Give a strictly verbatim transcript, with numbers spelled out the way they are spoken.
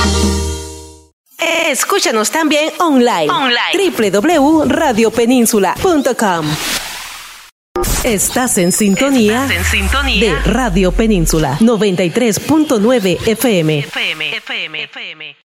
Escúchanos también online. online. doble u doble u doble u punto radio península punto com. Estás en sintonía, Estás en sintonía de Radio Península noventa y tres punto nueve F M. F M, F M, F M.